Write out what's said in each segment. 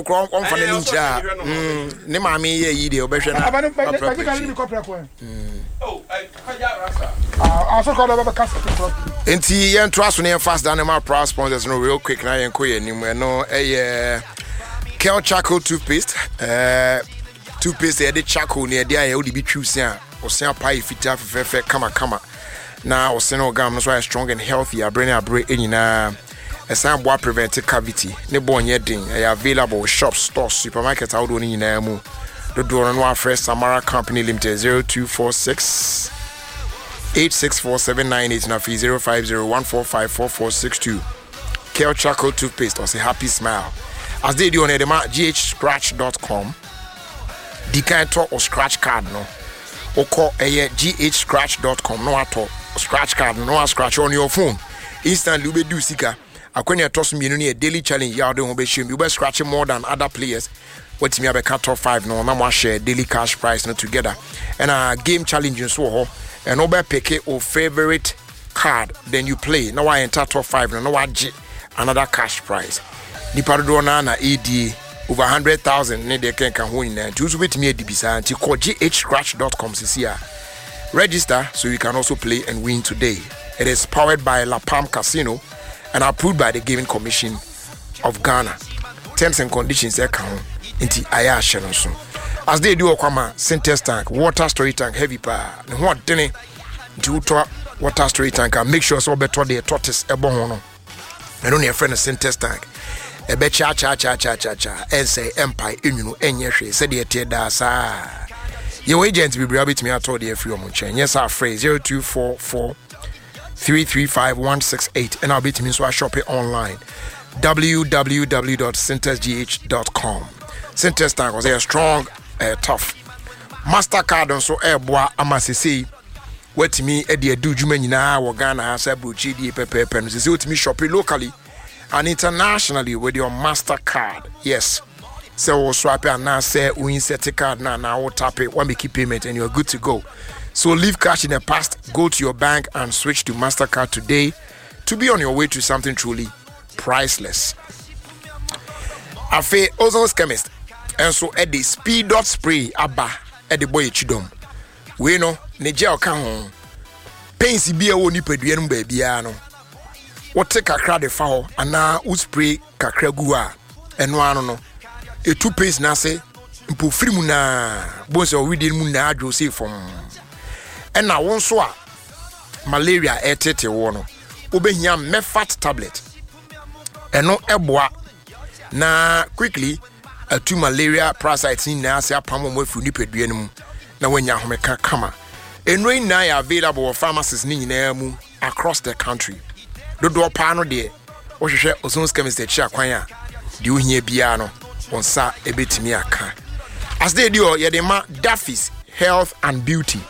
kro on fa na ncha ne ma me ye yi de obehwe na oh kaja rasa so call over cast enti yen to aso ne fast down my proud sponsors no real quick na yen koye nim no Kel Charcoal toothpaste toothpaste e de charcoal ne de aye wo de bi twusi a osia pai fita fefefe kama na osia no gam no so strong and healthy abre enyina esan boa prevent cavity ne bonye din available shops stores supermarket awdo ni nyina mu do no afresh Samara Company Limited 0246 864798 na 05014544462 Kel Charcoal toothpaste or say happy smile as they do on the ghscratch.com the kind talk or scratch card no or call ghscratch.com no at all scratch card no scratch on your phone instantly we do sika akwenya toss me no daily challenge ya do be shame you be scratching more than other players what me be cut top 5 no na share daily cash prize no together and a game challenge so ho and over pick your favorite card then you play now I enter top 5 no I another cash prize ni pardo na AD over 100,000 ne de can ho nyina to so betimi adibisa anti call ghscratch.com register so you can also play and win today. It is powered by La Palm Casino and approved by the Gaming Commission of Ghana. Terms and conditions account into aya so as they do okwama Syntex tank water storage tank heavy power ne ho dene into water storage tank and make sure so better the tortoise ebo ho no and on your friend Syntex tank e be cha and say empire enu enye hwe said the tie da sa your agent will be able to me at all the free on chain yes our phrase 0244 335 and I'll be to me so I shop it online www.syntexgh.com. Syntex tank was a strong tough Mastercard on so airboa amasisi what me e de adu djuma nyina wo Ghana ha sa brochi die pepepe no say what me shop locally and internationally with your Mastercard. Yes, so swap and now say we insert a card now tap it, one make payment and you're good to go. So leave cash in the past, go to your bank and switch to Mastercard today to be on your way to something truly priceless. Afe Ozone's Chemist and so at the speed dot spray abba at the boy chidom. We know ne gel kan ho painsi bia wo ni paduanum ba bia no what take kakra de fa ho ana wo spray kakra gu a eno ano no e two paste na se mpo firimu na bo se we dey mu na adwo se fom ena won so a malaria etete wo no obehia mefat tablet eno eboa na quickly atu malaria parasites ni na se apamo mo afu ni paduanum na wanya homeka kama enroin na ya available for pharmacies ni nyina mu across the country dodo pa no de wo hwehwe Ozone's Chemist echi akwan a de ohia bia no onsa ebetimi aka as they do ye de ma Daffy's Health and Beauty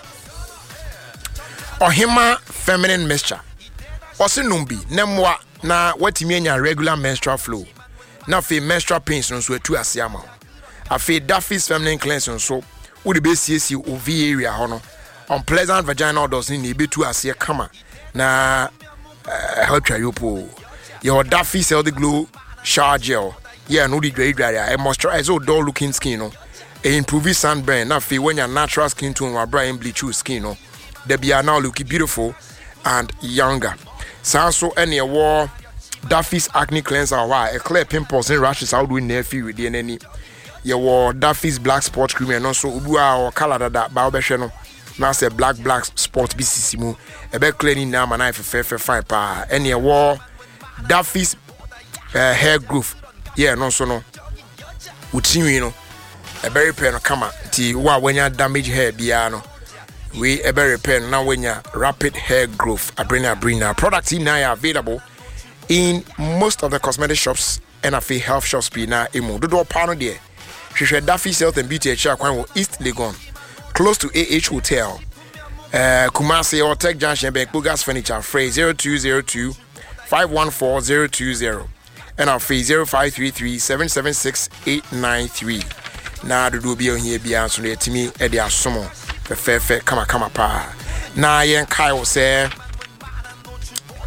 Ohima Feminine Mixture osinumbi nemwa na watimi anya regular menstrual flow na fe menstrual pains no so atu asiama afi Daffy's Feminine Cleanse so wo de be siesi OV area ho no unpleasant vaginal odors ni betu ase kama na how try you po your Daffy's Healthy Glow shower gel no di dry moisturize dull looking skin no improve sunburn na fe when your natural skin tone wa bright bleach your skin no they be now looking beautiful and younger so any war Daffy's acne cleanser wa a clear pimples and rashes out doing near feel with any your Daffy's black spot cream and also ubua or color that ba obehwe no na say black spot BCC mu e be cleaning na man fine pa any war Daffy's hair growth no so no utinwi no e be repair no kama ti wa wanya damage hair bia no we e be repair na wanya rapid hair growth abrina product in now available in most of the cosmetic shops and a health shops be na emo do pano there hwehwe Daffy's Health and Beauty echi akwan wo East Legon close to AH Hotel Kumasi or Tech Junction Bank Bugas Furniture phrase 0202 514020 and our phrase 0533 776 893 na do bi on here bia so etimi e de asomo fefe kama pa na yen kai wo say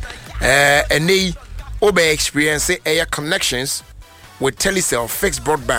enei obe experience air connections with Telecel fixed broadband